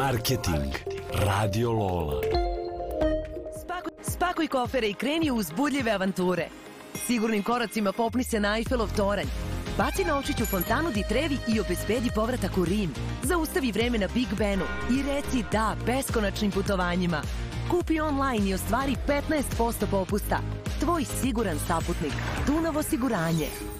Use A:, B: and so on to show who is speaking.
A: Marketing Radio Lola.
B: Spakuj kofere i kreni u uzbudljive avanture. Sigurnim koracima popni se na Eiffelov toranj. Baci novčić u fontanu di Trevi i obezbedi povratak u Rim. Zaustavi vreme na Big Benu i reci da beskonačnim putovanjima. Kupi online i ostvari 15% popusta. Tvoj siguran saputnik. Dunav osiguranje.